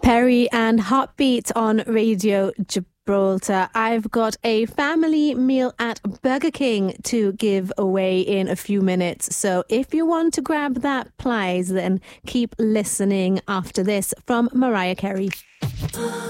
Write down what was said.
Perry and Heartbeat on Radio Gibraltar. I've got a family meal at Burger King to give away in a few minutes. So if you want to grab that prize, then keep listening after this from Mariah Carey.